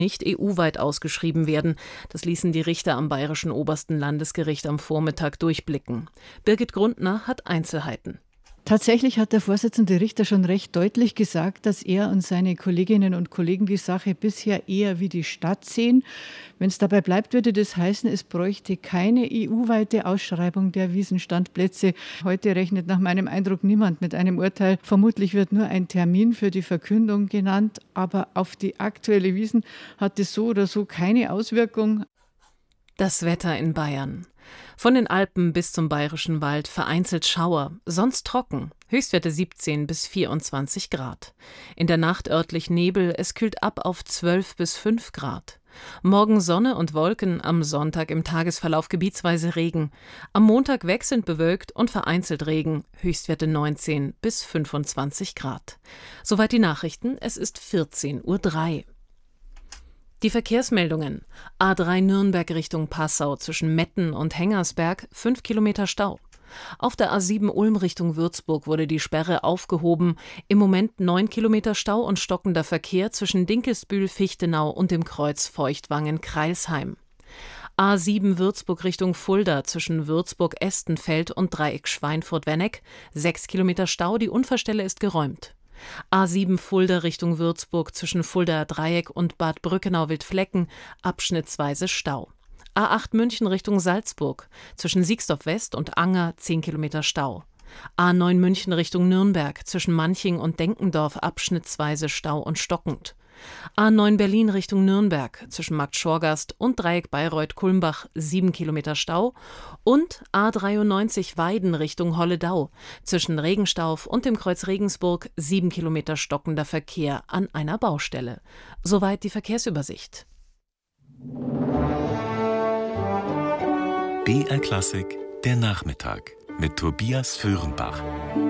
nicht EU-weit ausgeschrieben werden. Das ließen die Richter am Bayerischen Obersten Landesgericht am Vormittag durchblicken. Birgit Grundner hat Einzelheiten. Tatsächlich hat der Vorsitzende Richter schon recht deutlich gesagt, dass er und seine Kolleginnen und Kollegen die Sache bisher eher wie die Stadt sehen. Wenn es dabei bleibt, würde das heißen, es bräuchte keine EU-weite Ausschreibung der Wiesenstandplätze. Heute rechnet nach meinem Eindruck niemand mit einem Urteil. Vermutlich wird nur ein Termin für die Verkündung genannt, aber auf die aktuelle Wiesn hat es so oder so keine Auswirkung. Das Wetter in Bayern. Von den Alpen bis zum Bayerischen Wald vereinzelt Schauer, sonst trocken, Höchstwerte 17 bis 24 Grad. In der Nacht örtlich Nebel, es kühlt ab auf 12 bis 5 Grad. Morgen Sonne und Wolken, am Sonntag im Tagesverlauf gebietsweise Regen. Am Montag wechselnd bewölkt und vereinzelt Regen, Höchstwerte 19 bis 25 Grad. Soweit die Nachrichten, es ist 14:03 Uhr. Die Verkehrsmeldungen. A3 Nürnberg Richtung Passau zwischen Metten und Hengersberg 5 Kilometer Stau. Auf der A7 Ulm Richtung Würzburg wurde die Sperre aufgehoben. Im Moment 9 Kilometer Stau und stockender Verkehr zwischen Dinkelsbühl, Fichtenau und dem Kreuz Feuchtwangen-Kreilsheim. A7 Würzburg Richtung Fulda zwischen Würzburg-Estenfeld und Dreieck Schweinfurt-Wenneck 6 Kilometer Stau, die Unfallstelle ist geräumt. A7 Fulda Richtung Würzburg zwischen Fuldaer Dreieck und Bad Brückenau-Wildflecken abschnittsweise Stau. A8 München Richtung Salzburg zwischen Siegsdorf West und Anger 10 Kilometer Stau. A9 München Richtung Nürnberg zwischen Manching und Denkendorf abschnittsweise Stau und stockend. A9 Berlin Richtung Nürnberg zwischen Marktschorgast und Dreieck Bayreuth-Kulmbach 7 Kilometer Stau und A93 Weiden Richtung Holledau zwischen Regenstauf und dem Kreuz Regensburg 7 Kilometer stockender Verkehr an einer Baustelle. Soweit die Verkehrsübersicht. BR Klassik, der Nachmittag mit Tobias Föhrenbach.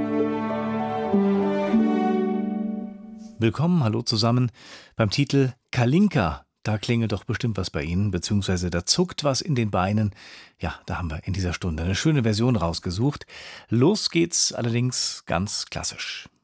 Willkommen, hallo zusammen. Beim Titel Kalinka, da klingelt doch bestimmt was bei Ihnen, beziehungsweise da zuckt was in den Beinen. Ja, da haben wir in dieser Stunde eine schöne Version rausgesucht. Los geht's allerdings ganz klassisch.